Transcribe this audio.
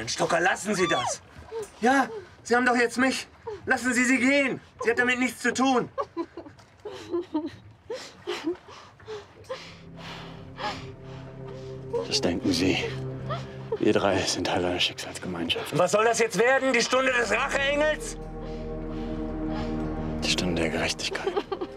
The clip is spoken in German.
Lieutenant Stocker, lassen Sie das. Ja, Sie haben doch jetzt mich. Lassen Sie sie gehen. Sie hat damit nichts zu tun. Das denken Sie. Wir drei sind Teil einer Schicksalsgemeinschaft. Und was soll das jetzt werden? Die Stunde des Racheengels? Die Stunde der Gerechtigkeit.